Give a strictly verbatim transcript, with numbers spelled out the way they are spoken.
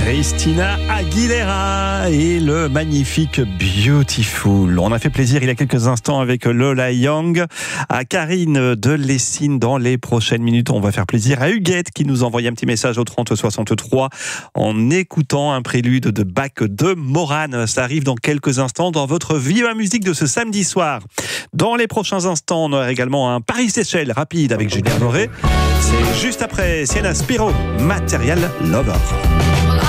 Christina Aguilera et le magnifique Beautiful. On a fait plaisir il y a quelques instants avec Lola Young, à Karine de Lessine. Dans les prochaines minutes, on va faire plaisir à Huguette qui nous envoie un petit message au trente soixante-trois en écoutant un prélude de Bach de Morane. Ça arrive dans quelques instants dans votre Viva Musique de ce samedi soir. Dans les prochains instants, on aura également un Paris-Seychelles rapide avec Julien Doré. C'est juste après Sienna Spiro, Material Lover.